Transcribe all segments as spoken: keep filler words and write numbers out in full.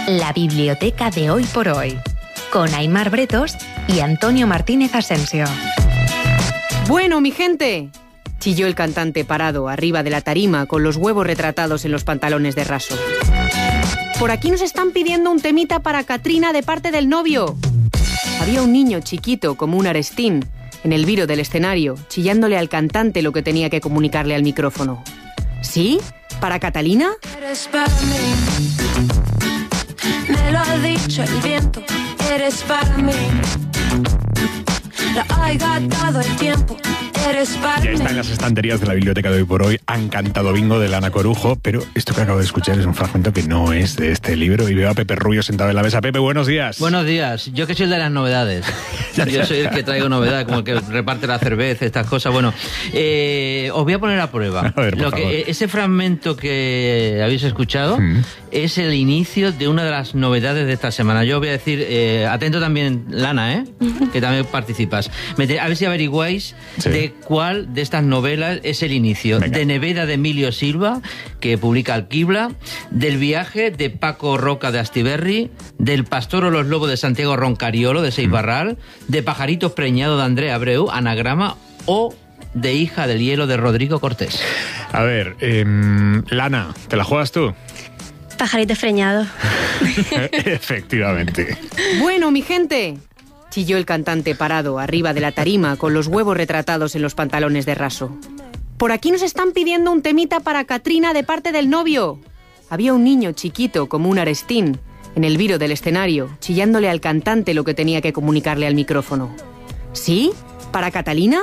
La biblioteca de Hoy por Hoy, con Aimar Bretos y Antonio Martínez Asensio. Bueno, mi gente, chilló el cantante parado arriba de la tarima con los huevos retratados en los pantalones de raso. Por aquí nos están pidiendo un temita para Katrina de parte del novio. Había un niño chiquito como un arestín en el viro del escenario, chillándole al cantante lo que tenía que comunicarle al micrófono. ¿Sí? ¿Para Catalina? Eres para mí, me lo ha dicho el viento, eres para mí. La ha gastado el tiempo, eres para mí. Ya está en las estanterías de la biblioteca de Hoy por Hoy, Han cantado bingo de Lana Corujo, pero esto que acabo de escuchar es un fragmento que no es de este libro, y veo a Pepe Rubio sentado en la mesa. Pepe, buenos días. Buenos días. Yo que soy el de las novedades. Yo soy el que traigo novedades, como el que reparte la cerveza, estas cosas. Bueno, eh, os voy a poner a prueba. A ver, por Lo favor. que, ese fragmento que habéis escuchado Mm. es el inicio de una de las novedades de esta semana. Yo voy a decir, eh, atento también, Lana, ¿eh? que también participas. Mete- A ver si averiguáis Sí. de cuál de estas novelas es el inicio. Venga. De Neveda de Emilio Silva, que publica Alquibla, del viaje de Paco Roca de Astiberri, del Pastor o los Lobos de Santiago Roncariolo de Seibarral, de Pajaritos Preñado de Andrea Abreu, Anagrama, o de Hija del Hielo de Rodrigo Cortés. A ver, eh, Lana, ¿te la juegas tú? Pajarito freñado. Efectivamente. Bueno, mi gente, chilló el cantante parado arriba de la tarima con los huevos retratados en los pantalones de raso. Por aquí nos están pidiendo un temita para Katrina de parte del novio. Había un niño chiquito como un arestín en el viro del escenario, chillándole al cantante lo que tenía que comunicarle al micrófono. ¿Sí? ¿Para Catalina?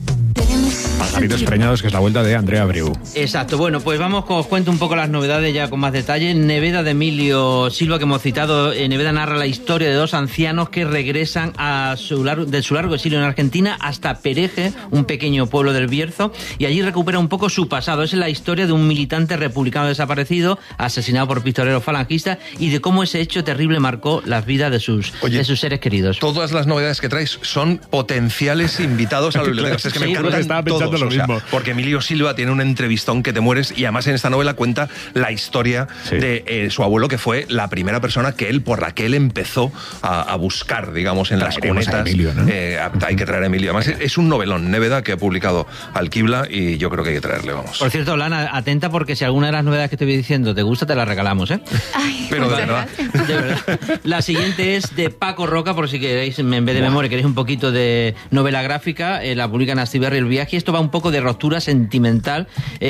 Pajaritos preñados, que es la vuelta de Andrea Abreu. Exacto, bueno, pues vamos, os cuento un poco las novedades ya con más detalle. Neveda de Emilio Silva, que hemos citado, eh, Neveda narra la historia de dos ancianos que regresan a su largo, de su largo exilio en Argentina hasta Pereje, un pequeño pueblo del Bierzo, y allí recupera un poco su pasado. Es la historia de un militante republicano desaparecido, asesinado por pistoleros falangistas, y de cómo ese hecho terrible marcó las vidas de sus, Oye, de sus seres queridos. Todas las novedades que traes son potenciales invitados a la biblioteca. Es que me Sí, encantan porque estaba pensando todos, lo o sea, mismo. porque Emilio Silva tiene un entrevistón que te mueres, y además en esta novela cuenta la historia Sí. de eh, su abuelo, que fue la primera persona que él, por la que él empezó a, a buscar, digamos, en las Traeremos a cunetas. Emilio, ¿no? Eh, hay que traer a Emilio. Además, es un novelón, Neveda, que ha publicado Alquibla, y yo creo que hay que traerle, vamos. Por cierto, Lana, atenta, porque si alguna de las novedades que te voy diciendo te gusta, te la regalamos, ¿eh? Ay, Pero de muchas verdad. gracias. De verdad. La siguiente es de Paco Roca, por si queréis, en vez de memoria, queréis un poquito de novela gráfica, eh, la publica en Astiberri El Viaje. Esto va un poco de ruptura sentimental,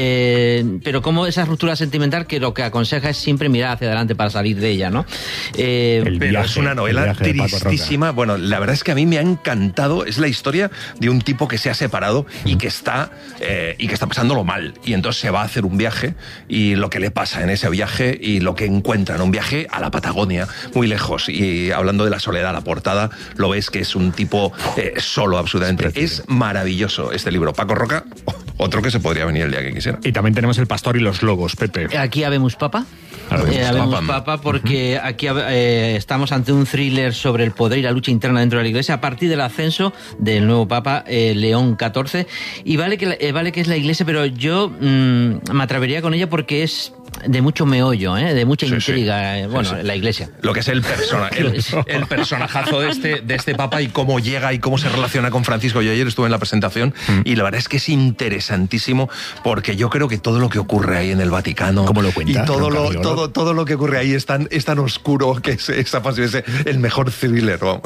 eh, pero como esa ruptura sentimental que lo que aconseja es siempre mirar hacia adelante para salir de ella, ¿no? Eh, El Pero viaje, es una el novela viaje de Paco Roca. tristísima. Bueno, la verdad es que a mí me ha encantado. Es la historia de un tipo que se ha separado y que está eh, y que está pasándolo mal. Y entonces se va a hacer un viaje, y lo que le pasa en ese viaje y lo que encuentra en un viaje a la Patagonia, muy lejos. Y hablando de la soledad, la portada, lo ves que es un tipo eh, solo, absolutamente. Es Es, precioso. maravilloso este libro. Paco Roca, otro que se podría venir el día que quisiera. Y también tenemos El Pastor y los Lobos, Pepe. Aquí habemos papa. Habemos Eh, habemos papa. papa, porque aquí eh, estamos ante un thriller sobre el poder y la lucha interna dentro de la Iglesia a partir del ascenso del nuevo Papa eh, León catorce. Y vale que, la- eh, vale que es la Iglesia, pero yo mm, me atrevería con ella porque es de mucho meollo, ¿eh? De mucha Sí, intriga. sí. eh, bueno, Sí, sí. la Iglesia. Lo que es el, persona, el, el personajazo de este, de este papa, y cómo llega y cómo se relaciona con Francisco. Yo ayer estuve en la presentación y la verdad es que es interesantísimo, porque yo creo que todo lo que ocurre ahí en el Vaticano, ¿Cómo lo cuenta y todo lo, Roncariolo? todo, todo lo que ocurre ahí es tan, es tan oscuro que es, es, es el mejor thriller, vamos.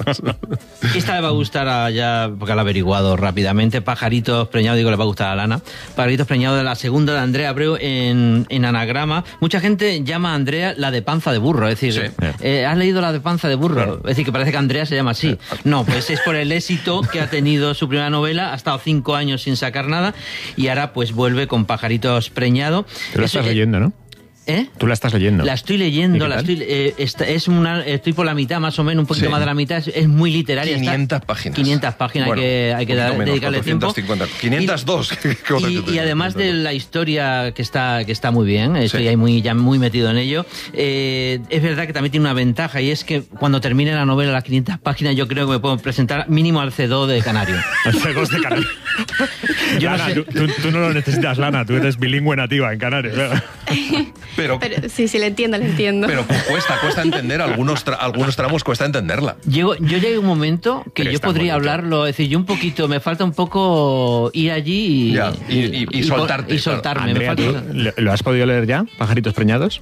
Esta le va a gustar a ya, porque lo ha averiguado rápidamente. Pajaritos Preñados, digo, le va a gustar a Lana. Pajaritos Preñados, de la segunda de Andrea Abreu en, en Anagrama. Mucha gente llama a Andrea la de panza de burro, es decir, Sí. eh, ¿has leído la de panza de burro? Claro. Es decir, que parece que Andrea se llama así. No, pues es por el éxito que ha tenido su primera novela, ha estado cinco años sin sacar nada, y ahora pues vuelve con Pajaritos Preñados. Tú la Eso, estás eh, leyendo, ¿no? ¿Eh? Tú la estás leyendo. La estoy ¿Y leyendo, qué la tal? estoy, eh, esta- es una, estoy por la mitad más o menos, un poquito Sí. más de la mitad, es, es muy literaria. está- quinientas páginas. quinientas páginas, Bueno, hay que, hay que un poquito dar- menos, dedicarle tiempo. cuatrocientas cincuenta. quinientas dos. Y, y además de la historia que está, que está muy bien, estoy Sí. ahí muy, ya muy metido en ello, eh, es verdad que también tiene una ventaja, y es que cuando termine la novela, las quinientas páginas, yo creo que me puedo presentar mínimo al C dos de Canario. Juegos de Canarias. Yo no Lana, sé. tú, tú- tú no lo necesitas, Lana. Tú eres bilingüe nativa en Canarias. Pero, pero sí, sí, le entiendo, le entiendo. Pero cuesta, cuesta entender, algunos, tra algunos tramos cuesta entenderla. Llego, yo llegué a un momento que Pero yo podría hablarlo, es decir, yo un poquito, me falta un poco ir allí y, ya, y, y, y, y soltarte. Y soltarme. Andrea, me falta... ¿lo, ¿lo has podido leer ya, Pajaritos Preñados?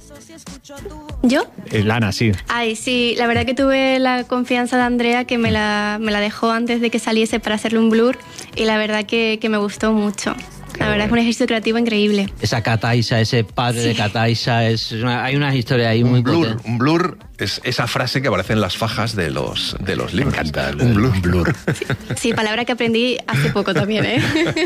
¿Yo? Eh, Lana, sí. Ay, sí, la verdad que tuve la confianza de Andrea que me la, me la dejó antes de que saliese para hacerle un blur y la verdad que, que me gustó mucho. Qué la verdad bueno. es un ejercicio creativo increíble. Esa Kataisa, ese padre Sí. de Kataisa, es una, hay unas historias ahí muy Un blur, potentes. un blur es esa frase que aparece en las fajas de los, de los libros. Me encanta. Un blur. Un blur. Sí, palabra que aprendí hace poco también, ¿eh?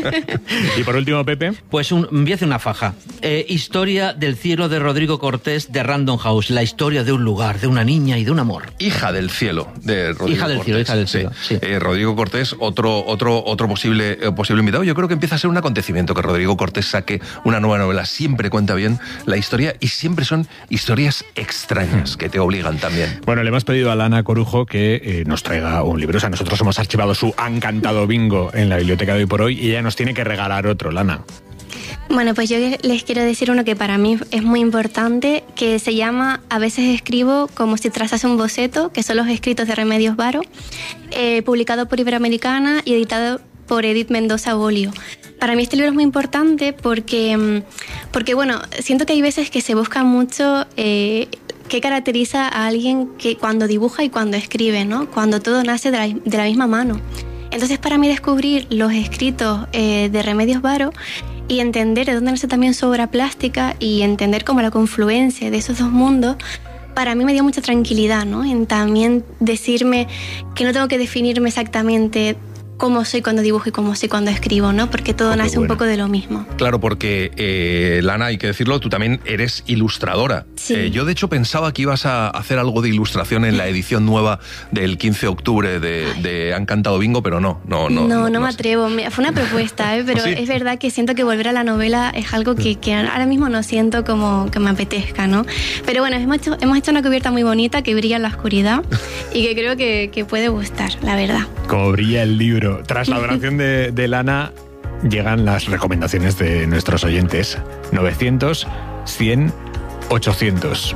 Y por último, Pepe. Pues un, voy a hacer una faja. Eh, historia del cielo de Rodrigo Cortés de Random House. La historia de un lugar, de una niña y de un amor. Hija del cielo de Rodrigo Hija del Cortés. cielo, hija del cielo, sí. Eh, Rodrigo Cortés, otro, otro, otro posible, eh, posible invitado. Yo creo que empieza a ser un acontecimiento que Rodrigo Cortés saque una nueva novela. Siempre cuenta bien la historia y siempre son historias extrañas que te obligan también. Bueno, le hemos pedido a Lana Corujo que eh, nos traiga un libro. O sea, nosotros hemos archivado su Han cantado bingo en la biblioteca de Hoy por Hoy y ella nos tiene que regalar otro, Lana. Bueno, pues yo les quiero decir uno que para mí es muy importante, que se llama A veces escribo como si trazase un boceto, que son los escritos de Remedios Varo, eh, publicado por Iberoamericana y editado por Edith Mendoza Bolio. Para mí este libro es muy importante porque, porque bueno, siento que hay veces que se busca mucho eh, qué caracteriza a alguien que cuando dibuja y cuando escribe, ¿no? Cuando todo nace de la, de la misma mano. Entonces, para mí descubrir los escritos eh, de Remedios Varo y entender de dónde nace también su obra plástica y entender como la confluencia de esos dos mundos, para mí me dio mucha tranquilidad, ¿no? En también decirme que no tengo que definirme exactamente cómo soy cuando dibujo y cómo soy cuando escribo, ¿no? Porque todo Oh, nace bueno. un poco de lo mismo. Claro, porque, eh, Lana, hay que decirlo, tú también eres ilustradora. Sí. Eh, yo, de hecho, pensaba que ibas a hacer algo de ilustración en la edición nueva del quince de octubre de, de Han cantado bingo, pero no, no, no. No, no, me sé. atrevo. Me- Fue una propuesta, ¿eh? Pero ¿Sí? es verdad que siento que volver a la novela es algo que, que ahora mismo no siento como que me apetezca, ¿no? Pero bueno, hemos hecho, hemos hecho una cubierta muy bonita que brilla en la oscuridad y que creo que, que puede gustar, la verdad. Como brilla el libro. Tras la oración de, de Lana, llegan las recomendaciones de nuestros oyentes. novecientos, cien, ochocientos.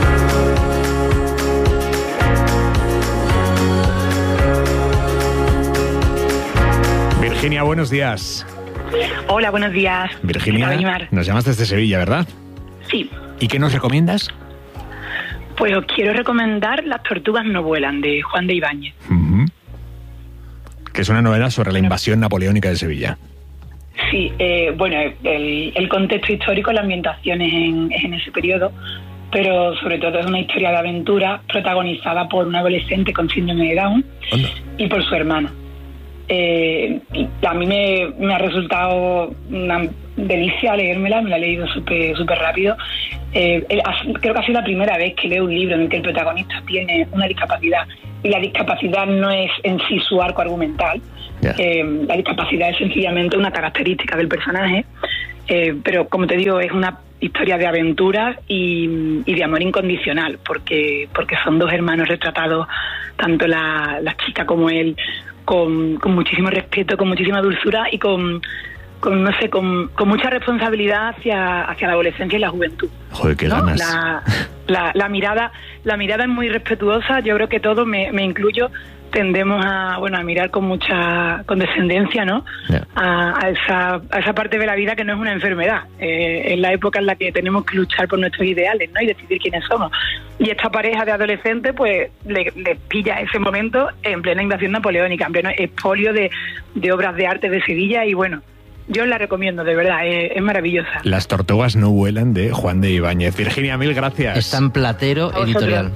Virginia, buenos días. Hola, buenos días. Virginia, ¿Qué tal, Aymar? nos llamas desde Sevilla, ¿verdad? Sí, ¿Y qué nos recomiendas? pues os quiero recomendar Las tortugas no vuelan, de Juan de Ibáñez. Ujú. Que es una novela sobre la invasión napoleónica de Sevilla. Sí, eh, bueno, el, el contexto histórico, la ambientación es en, es en ese periodo, pero sobre todo es una historia de aventura protagonizada por un adolescente con síndrome de Down Anda. y por su hermana. Eh, y a mí me, me ha resultado una delicia leérmela, me la he leído súper súper rápido. Eh, eh, creo que ha sido la primera vez que leo un libro en el que el protagonista tiene una discapacidad y la discapacidad no es en sí su arco argumental. Ya. Eh, la discapacidad es sencillamente una característica del personaje, eh, pero como te digo, es una historia de aventura y, y de amor incondicional, porque porque son dos hermanos retratados, tanto la, la chica como él, con, con muchísimo respeto, con muchísima dulzura y con, con no sé, con, con mucha responsabilidad hacia, hacia la adolescencia y la juventud. Joder, qué ¿no? ganas. La, la, la mirada la mirada es muy respetuosa. Yo creo que todos, me, me incluyo, tendemos a bueno a mirar con mucha condescendencia, ¿no? Ya. A, a esa a esa parte de la vida que no es una enfermedad. Eh, es la época en la que tenemos que luchar por nuestros ideales, ¿no? Y decidir quiénes somos. Y esta pareja de adolescentes, pues, le, le pilla ese momento en plena invasión napoleónica, en pleno expolio de, de obras de arte de Sevilla. Y bueno, yo os la recomiendo, de verdad, es, es maravillosa. Las tortugas no vuelan, de Juan de Ibáñez. Virginia, mil gracias. Está en Platero A vosotros. Editorial.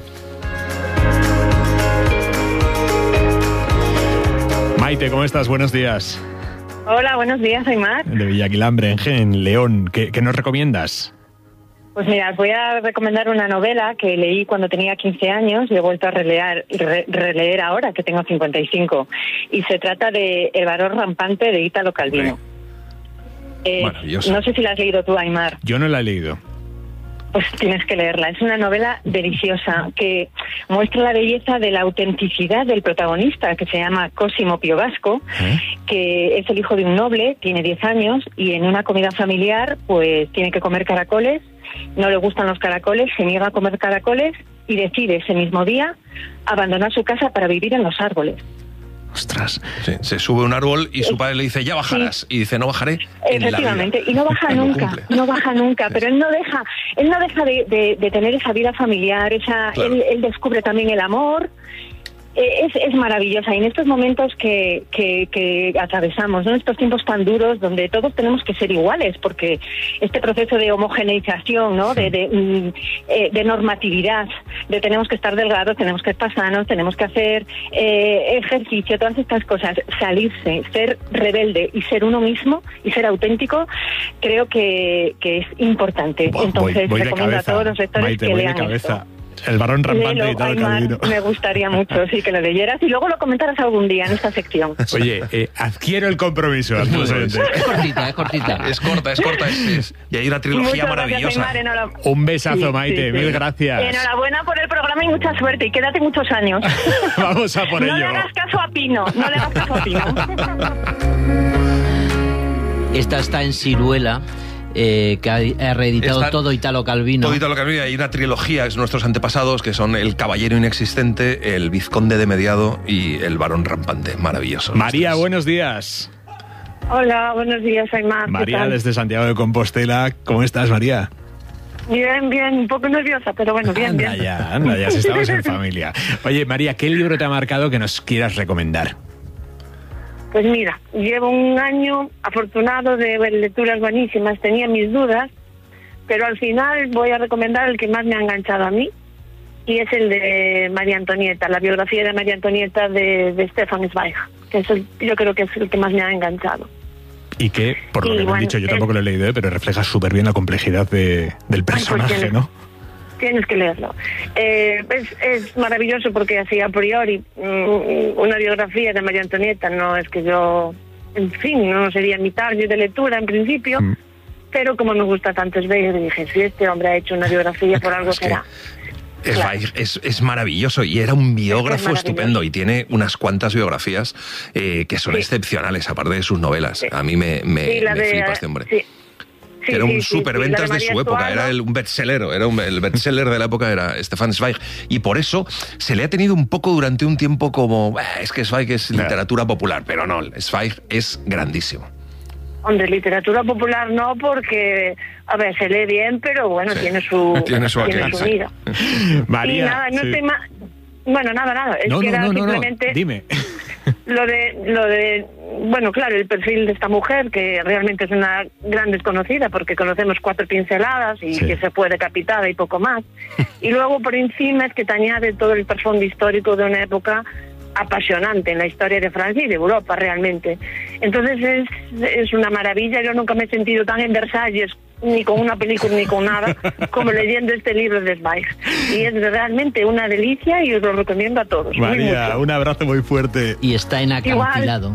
Maite, ¿cómo estás? Buenos días. Hola, buenos días, Aymar. De Villaquilambre, en Gen, León. ¿Qué, qué nos recomiendas? Pues mira, os voy a recomendar una novela que leí cuando tenía quince años y he vuelto a releer, re, releer ahora, que tengo cincuenta y cinco. Y se trata de El varón rampante, de Ítalo Calvino. Eh, Maravilloso. no sé si la has leído tú, Aymar. Yo no la he leído. Pues tienes que leerla. Es una novela deliciosa que muestra la belleza de la autenticidad del protagonista, que se llama Cosimo Piovasco, ¿Eh? que es el hijo de un noble, tiene diez años, y en una comida familiar pues tiene que comer caracoles no le gustan los caracoles, se niega a comer caracoles y decide ese mismo día abandonar su casa para vivir en los árboles. Ostras. Sí, se sube a un árbol y su padre le dice, ya bajarás. Sí. Y dice, no bajaré en Efectivamente, la vida. Y no baja nunca, no baja nunca, pero él no deja, él no deja de, de, de tener esa vida familiar, esa, claro. él, él descubre también el amor. Es, es maravillosa y en estos momentos que, que, que atravesamos, ¿no? Estos tiempos tan duros donde todos tenemos que ser iguales, porque este proceso de homogeneización, ¿no? de, de, de normatividad, de tenemos que estar delgados, tenemos que estar sanos, tenemos que hacer eh, ejercicio, todas estas cosas, salirse, ser rebelde y ser uno mismo y ser auténtico, creo que, que es importante. Buah, Entonces voy, voy recomiendo cabeza, a todos los lectores Maite, que voy lean de cabeza. esto. El varón rampante Léelo, y tal, Aymar, Calvino. me gustaría mucho, sí, que lo leyeras y luego lo comentaras algún día en esta sección. Oye, eh, adquiero el compromiso. A todos los oyentes. Es cortita, es cortita. Es corta, es corta. Es, es, y hay una trilogía Muchas maravillosa. Gracias, Aymar, enhora- Un besazo, Sí, Maite. sí, Mil sí. gracias. Enhorabuena por el programa y mucha suerte. Y quédate muchos años. Vamos a por no ello. le hagas caso a Pino, no le hagas caso a Pino. Esta está en Siruela. Eh, que ha, ha reeditado Está, todo Italo Calvino. Todo Italo Calvino. Hay una trilogía, es nuestros antepasados, que son El Caballero Inexistente, El Vizconde de Mediado y El Varón Rampante. Maravilloso. María, buenos días. Hola, buenos días, Aymar. ¿Qué María, tal? desde Santiago de Compostela. ¿Cómo estás, María? Bien, bien, un poco nerviosa, pero bueno, bien, anda bien. ya, anda ya, si estamos en familia. Oye, María, ¿qué libro te ha marcado que nos quieras recomendar? Pues mira, llevo un año afortunado de ver lecturas buenísimas, tenía mis dudas, pero al final voy a recomendar el que más me ha enganchado a mí, y es el de María Antonieta, la biografía de María Antonieta de, de Stefan Zweig, que es el, yo creo que es el que más me ha enganchado. Y que, por lo Y que me bueno, han dicho, yo es- tampoco lo he leído, ¿eh? Pero refleja súper bien la complejidad de, del personaje, tienes- ¿no? Tienes que leerlo. Eh, es, es maravilloso porque así a priori mm, una biografía de María Antonieta no es que yo, en fin, no sería mi target de lectura en principio, Mm. pero como me gusta tanto Zweig, dije, si este hombre ha hecho una biografía por algo Es que- será. Es, Claro. es, es maravilloso y era un biógrafo Es estupendo y tiene unas cuantas biografías eh, que son Sí. excepcionales, aparte de sus novelas. Sí. A mí me, me, Sí, la me de- flipa este hombre. sí. Sí, era un sí, sí, superventas sí, la de, María su época, Estuardo. era el, un bestseller, era un, el bestseller de la época era Stefan Zweig y por eso se le ha tenido un poco durante un tiempo como "Bah, es que Zweig es Claro. literatura popular", pero no, Zweig es grandísimo. Hombre, literatura popular no, porque, a ver, se lee bien, pero bueno, Sí. tiene su, Tiene su aquel, sí. vida. María. Y nada, no sí. estoy más... Bueno, nada, nada, es No, que no, era no, no, no, simplemente... dime. Lo de, lo de, bueno, claro, el perfil de esta mujer, que realmente es una gran desconocida, porque conocemos cuatro pinceladas y Sí. que se fue decapitada y poco más. Y luego por encima es que te añade todo el trasfondo histórico de una época apasionante en la historia de Francia y de Europa realmente. Entonces es, es una maravilla. Yo nunca me he sentido tan en Versalles, ni con una película ni con nada, como leyendo este libro de Zweig. Y es realmente una delicia y os lo recomiendo a todos. muy María, mucho. un abrazo muy fuerte. Y está en acantilado.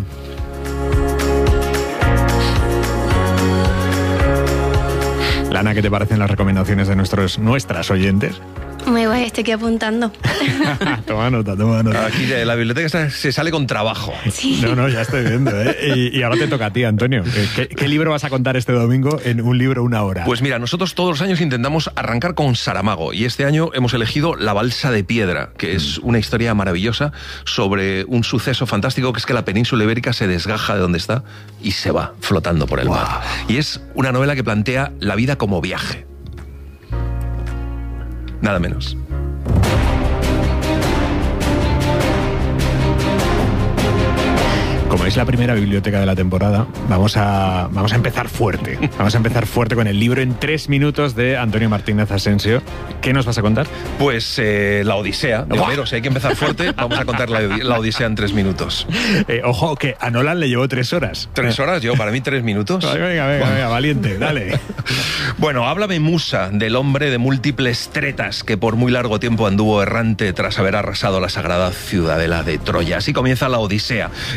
Lana, ¿qué te parecen las recomendaciones de nuestros nuestras oyentes? Muy guay, estoy aquí apuntando. Toma nota, toma nota. Aquí de la biblioteca se- se sale con trabajo. Sí. No, no, ya estoy viendo, ¿eh? Y, y ahora te toca a ti, Antonio. ¿Qué, qué libro vas a contar este domingo en Un libro, una hora? Pues mira, nosotros todos los años intentamos arrancar con Saramago y este año hemos elegido La balsa de piedra, que es una historia maravillosa sobre un suceso fantástico que es que la península ibérica se desgaja de donde está y se va flotando por el mar. Y es una novela que plantea la vida como viaje. Nada menos. Como es la primera biblioteca de la temporada, vamos a, vamos a empezar fuerte. Vamos a empezar fuerte con el libro en tres minutos de Antonio Martínez Asensio. ¿Qué nos vas a contar? Pues eh, la Odisea de ¡Buah! Homero. Si hay que empezar fuerte, vamos a contar la, la Odisea en tres minutos. Eh, ojo, que a Nolan le llevó tres horas. ¿Tres horas? Yo, para mí, tres minutos. Venga, venga, venga, venga, valiente, dale. Bueno, háblame, musa, del hombre de múltiples tretas que por muy largo tiempo anduvo errante tras haber arrasado la sagrada ciudadela de Troya. Así comienza la Odisea, en el momento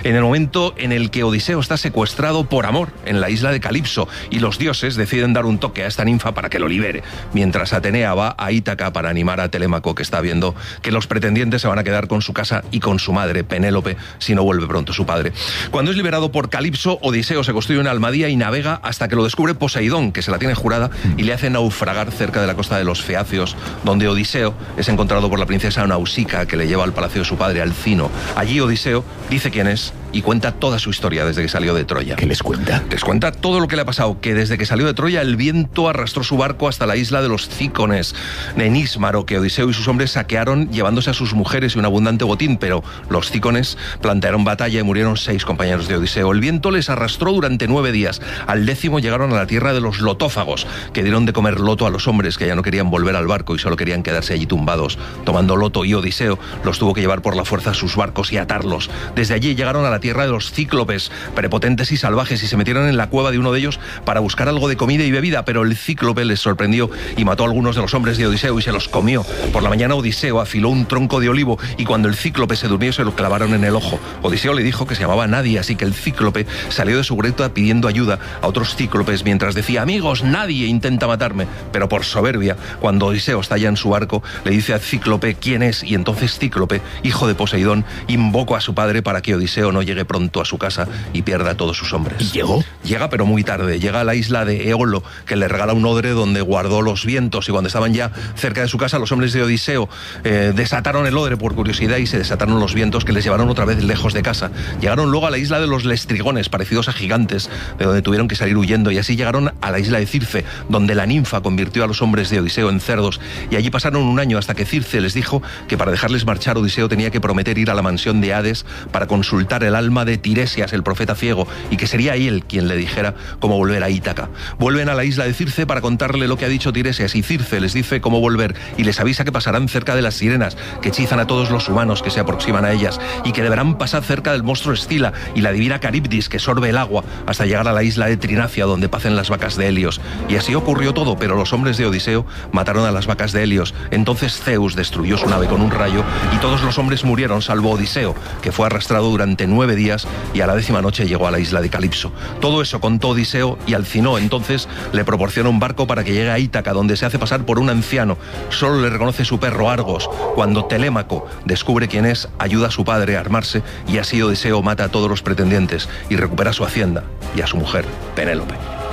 momento en el que Odiseo está secuestrado por amor en la isla de Calipso y los dioses deciden dar un toque a esta ninfa para que lo libere, mientras Atenea va a Ítaca para animar a Telémaco, que está viendo que los pretendientes se van a quedar con su casa y con su madre, Penélope, si no vuelve pronto su padre. Cuando es liberado por Calipso, Odiseo se construye una almadía y navega hasta que lo descubre Poseidón, que se la tiene jurada y le hace naufragar cerca de la costa de los Feacios, donde Odiseo es encontrado por la princesa Nausica, que le lleva al palacio de su padre, Alcino. Allí Odiseo dice quién es y cuenta toda su historia desde que salió de Troya. ¿Qué les cuenta? Les cuenta todo lo que le ha pasado, que desde que salió de Troya el viento arrastró su barco hasta la isla de los Cícones, en Ísmaro, que Odiseo y sus hombres saquearon llevándose a sus mujeres y un abundante botín, pero los Cícones plantearon batalla y murieron seis compañeros de Odiseo. El viento les arrastró durante nueve días. Al décimo llegaron a la tierra de los lotófagos, que dieron de comer loto a los hombres que ya no querían volver al barco y solo querían quedarse allí tumbados, tomando loto, y Odiseo los tuvo que llevar por la fuerza a sus barcos y atarlos. Desde allí llegaron a la tierra de los cíclopes, prepotentes y salvajes, y se metieron en la cueva de uno de ellos para buscar algo de comida y bebida, pero el cíclope les sorprendió y mató a algunos de los hombres de Odiseo y se los comió. Por la mañana Odiseo afiló un tronco de olivo y cuando el cíclope se durmió se lo clavaron en el ojo. Odiseo le dijo que se llamaba Nadie, así que el cíclope salió de su gruta pidiendo ayuda a otros cíclopes mientras decía: amigos, nadie intenta matarme. Pero por soberbia, cuando Odiseo está ya en su barco, le dice al cíclope quién es, y entonces Cíclope, hijo de Poseidón, invocó a su padre para que Odiseo no llegue pronto a su casa y pierda a todos sus hombres. ¿Y llegó? Llega, pero muy tarde. Llega a la isla de Eolo, que le regala un odre donde guardó los vientos, y cuando estaban ya cerca de su casa, los hombres de Odiseo eh, desataron el odre por curiosidad y se desataron los vientos que les llevaron otra vez lejos de casa. Llegaron luego a la isla de los Lestrigones, parecidos a gigantes, de donde tuvieron que salir huyendo, y así llegaron a la isla de Circe, donde la ninfa convirtió a los hombres de Odiseo en cerdos, y allí pasaron un año hasta que Circe les dijo que para dejarles marchar Odiseo tenía que prometer ir a la mansión de Hades para consultar el alma de Tiresias, el profeta ciego, y que sería él quien le dijera cómo volver a Ítaca. Vuelven a la isla de Circe para contarle lo que ha dicho Tiresias, y Circe les dice cómo volver y les avisa que pasarán cerca de las sirenas, que hechizan a todos los humanos que se aproximan a ellas, y que deberán pasar cerca del monstruo Escila y la divina Caribdis, que sorbe el agua, hasta llegar a la isla de Trinacia, donde pacen las vacas de Helios. Y así ocurrió todo, pero los hombres de Odiseo mataron a las vacas de Helios. Entonces Zeus destruyó su nave con un rayo y todos los hombres murieron, salvo Odiseo, que fue arrastrado durante nueve días y a la décima noche llegó a la isla de Calipso. Todo eso contó Odiseo y Alcinó entonces le proporciona un barco para que llegue a Ítaca, donde se hace pasar por un anciano. Solo le reconoce su perro Argos. Cuando Telémaco descubre quién es, ayuda a su padre a armarse, y así Odiseo mata a todos los pretendientes y recupera su hacienda y a su mujer, Penélope.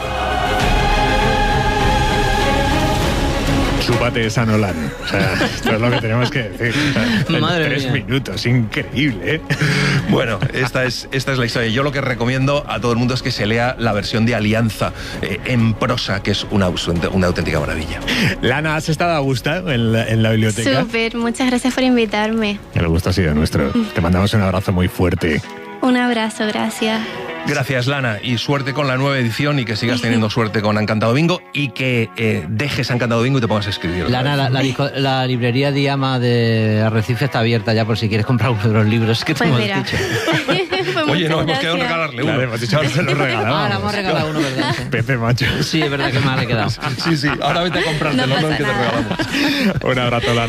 Súpate esa Nolan. O sea, esto es lo que tenemos que decir. O sea, en Madre tres mía. minutos, increíble, ¿eh? Bueno, esta es, esta es la historia. Yo lo que recomiendo a todo el mundo es que se lea la versión de Alianza eh, en prosa, que es una, una auténtica maravilla. Lana, ¿has estado a gusto en la, en la biblioteca? Súper, muchas gracias por invitarme. El gusto ha sido nuestro. Te mandamos un abrazo muy fuerte. Un abrazo, gracias. Gracias, Lana, y suerte con la nueva edición, y que sigas teniendo suerte con Encantado Bingo, y que eh, dejes Encantado Bingo y te pongas a escribir. Lana, la, la, disco- la librería Diama de Arrecife está abierta ya por si quieres comprar uno de los libros que te Pues hemos mira. dicho. Pues Oye, no, muchas hemos quedado en gracias. regalarle uno. Claro, hemos dicho que se lo regalamos. Ah, le hemos regalado uno, ¿verdad? Pepe, macho. Sí, es verdad que mal he quedado. Sí, sí, ahora vete a comprártelo, No no, pasa que te nada. regalamos. Un abrazo, Lana.